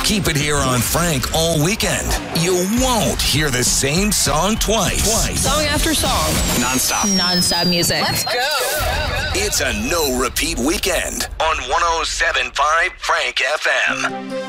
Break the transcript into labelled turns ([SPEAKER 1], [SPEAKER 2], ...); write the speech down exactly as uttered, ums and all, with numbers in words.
[SPEAKER 1] Keep it here on Frank all weekend. You won't hear the same song twice. Twice.
[SPEAKER 2] Song after song.
[SPEAKER 3] Non-stop.
[SPEAKER 2] Non-stop music.
[SPEAKER 4] Let's go.
[SPEAKER 1] It's a no-repeat weekend on one oh seven point five Frank F M.